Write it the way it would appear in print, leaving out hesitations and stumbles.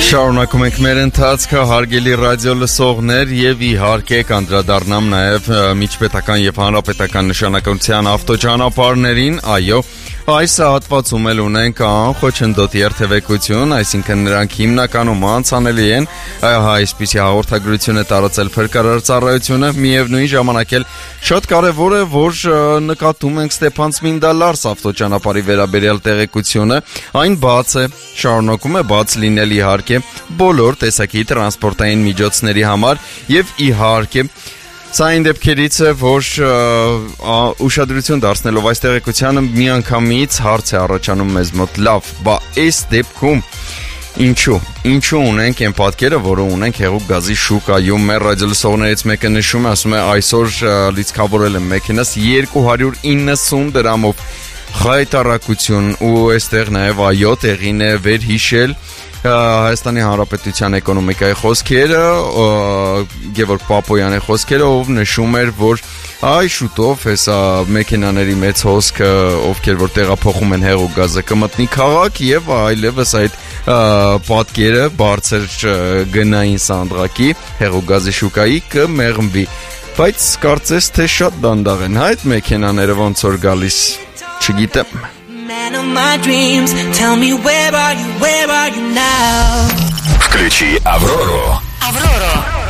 Շարունակում ենք մեր ընթացքը, հարգելի ռադիո լսողներ, եւ իհարկե կանդրադառնամ նաեւ միջպետական եւ հանրապետական նշանակության ավտոճանապարհներին, այո, այս հատվածում էլ ունենք անխոչնդոտի երթևեկություն, այսինքն նրանք հիմնականում անցանելի են, այսպիսի հաղորդագրություն է տարածել Փրկարար ծառայությունը, միևնույն ժամանակ էլ շատ կարևոր է, որ նկատում ենք Ստեփան-Ցմինդա-Լարս ավտոճանապարհի վերաբերյալ տեղեկությունը, այն բաց է, շարունակում է բաց լինել իհարկե բոլոր տեսակի տրանսպորտային միջոցների համար եւ իհարկե սա այն դեպքերից է, որ ուշադրություն դարձնելով այս տեղեկությանը միանգամից հարց է առաջանում մեզ մոտ, լավ, բա այս դեպքում ինչու ունենք այն պատկերը, որը ունենք հեղուկ գազի շուկայում։ Մեր ռադիոլսողներից մեկը նշում է, ասում է, այսօր լիցքավորել եմ մեքենաս 290 դրամով, խայտարակություն, ու այստեղ նաև այո տեղին է վերհիշել Հայաստանի Հանրապետության էկոնոմիկայի խոսքերը, Գևորգ Պապոյանի խոսքերը, ով նշում էր, որ շուտով հեսա մեքենաների մեծ հոսքը, ովքեր որ տեղափոխում են հեղուկ գազը, կմտնի քաղաք եւ այլևս այդ պատկերը բարձր գնային սանդղակի հեղուկ գազի շուկայի կմեղմվի, բայց կարծես թե շատ դանդաղ են այդ մեքենաները ոնց որ գալիս, չգիտեմ. Man of my dreams, tell me where are you now? Включи Аврору. Аврору.